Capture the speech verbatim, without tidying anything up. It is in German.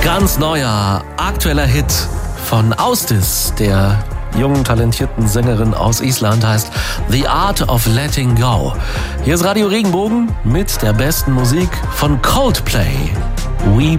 Ganz neuer, aktueller Hit von Ásdís, der jungen, talentierten Sängerin aus Island, heißt The Art of Letting Go. Hier ist Radio Regenbogen mit der besten Musik von Coldplay. We